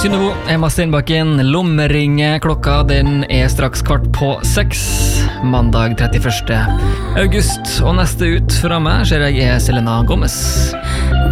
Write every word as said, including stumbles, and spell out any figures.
Synnøve, Emma Stenbakken, lommeringe. Klokka den er straks kvart på seks. Mandag trettiførste august. Og neste ut fra meg ser jeg er Selena Gomez.